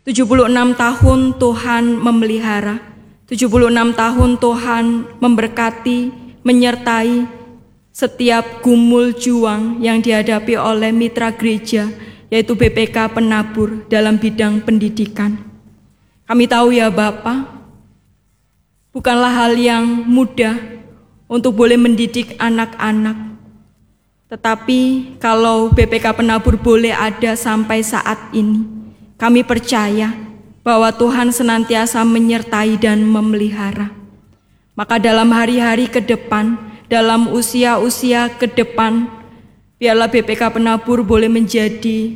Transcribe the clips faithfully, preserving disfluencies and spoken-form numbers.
tujuh puluh enam tahun Tuhan memelihara, tujuh puluh enam tahun Tuhan memberkati, menyertai setiap gumul juang yang dihadapi oleh mitra gereja, yaitu B P K Penabur dalam bidang pendidikan. Kami tahu ya Bapak, bukanlah hal yang mudah untuk boleh mendidik anak-anak. Tetapi kalau B P K Penabur boleh ada sampai saat ini, kami percaya bahwa Tuhan senantiasa menyertai dan memelihara. Maka dalam hari-hari ke depan, dalam usia-usia ke depan, biarlah B P K Penabur boleh menjadi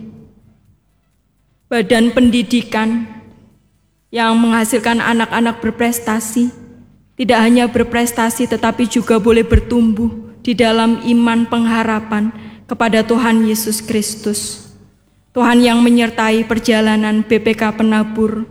badan pendidikan yang menghasilkan anak-anak berprestasi, tidak hanya berprestasi tetapi juga boleh bertumbuh di dalam iman pengharapan kepada Tuhan Yesus Kristus. Tuhan yang menyertai perjalanan B P K Penabur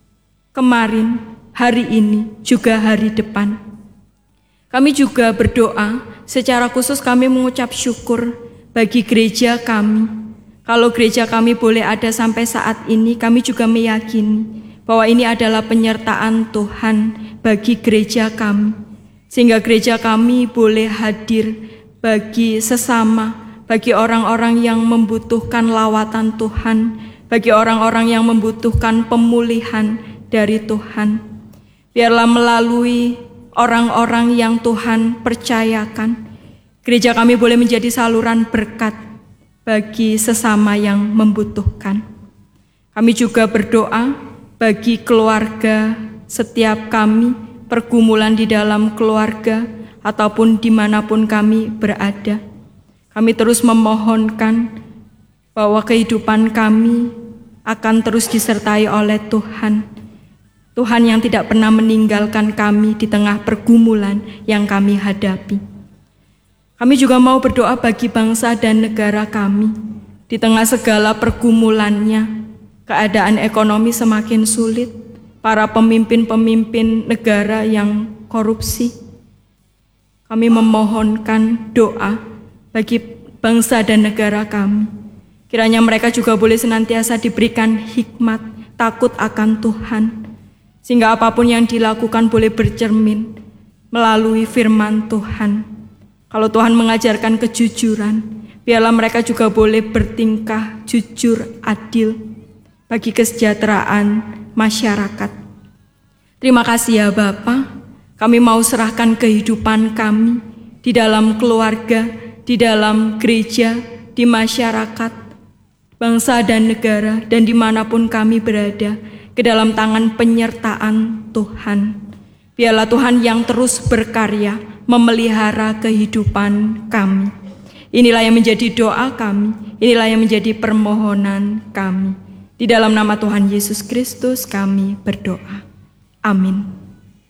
kemarin, hari ini, juga hari depan. Kami juga berdoa, secara khusus kami mengucap syukur bagi gereja kami. Kalau gereja kami boleh ada sampai saat ini, kami juga meyakini bahwa ini adalah penyertaan Tuhan bagi gereja kami. Sehingga gereja kami boleh hadir bagi sesama, bagi orang-orang yang membutuhkan lawatan Tuhan, bagi orang-orang yang membutuhkan pemulihan dari Tuhan. Biarlah melalui orang-orang yang Tuhan percayakan, gereja kami boleh menjadi saluran berkat bagi sesama yang membutuhkan. Kami juga berdoa bagi keluarga setiap kami, pergumulan di dalam keluarga, ataupun dimanapun kami berada. Kami terus memohonkan bahwa kehidupan kami akan terus disertai oleh Tuhan. Tuhan yang tidak pernah meninggalkan kami di tengah pergumulan yang kami hadapi. Kami juga mau berdoa bagi bangsa dan negara kami. Di tengah segala pergumulannya, keadaan ekonomi semakin sulit, para pemimpin-pemimpin negara yang korupsi. Kami memohonkan doa bagi bangsa dan negara kami. Kiranya mereka juga boleh senantiasa diberikan hikmat, takut akan Tuhan, sehingga apapun yang dilakukan boleh bercermin melalui firman Tuhan. Kalau Tuhan mengajarkan kejujuran, biarlah mereka juga boleh bertingkah jujur, adil bagi kesejahteraan masyarakat. Terima kasih ya Bapa, kami mau serahkan kehidupan kami di dalam keluarga, di dalam gereja, di masyarakat, bangsa dan negara, dan dimanapun kami berada, ke dalam tangan penyertaan Tuhan. Biarlah Tuhan yang terus berkarya memelihara kehidupan kami. Inilah yang menjadi doa kami, inilah yang menjadi permohonan kami. Di dalam nama Tuhan Yesus Kristus kami berdoa. Amin.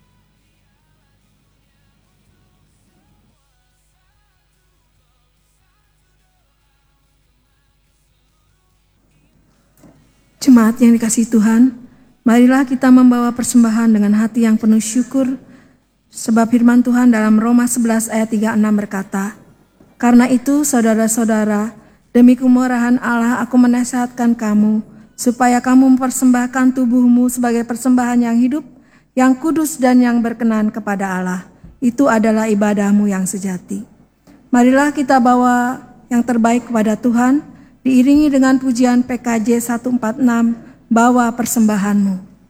Jemaat yang dikasihi Tuhan, marilah kita membawa persembahan dengan hati yang penuh syukur, sebab firman Tuhan dalam Roma sebelas ayat tiga puluh enam berkata, "Karena itu saudara-saudara, demi kemurahan Allah aku menasihatkan kamu, supaya kamu mempersembahkan tubuhmu sebagai persembahan yang hidup, yang kudus dan yang berkenan kepada Allah. Itu adalah ibadahmu yang sejati." Marilah kita bawa yang terbaik kepada Tuhan, diiringi dengan pujian P K J seratus empat puluh enam, bawa persembahanmu.